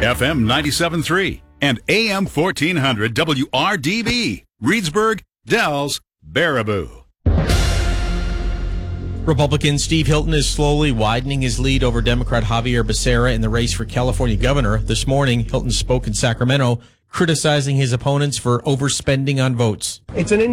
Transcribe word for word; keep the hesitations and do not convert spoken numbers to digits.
F M ninety-seven point three and A M fourteen hundred W R D B. Reedsburg, Dells, Baraboo. Republican Steve Hilton is slowly widening his lead over Democrat Javier Becerra in the race for California governor. This morning, Hilton spoke in Sacramento, criticizing his opponents for overspending on votes. It's an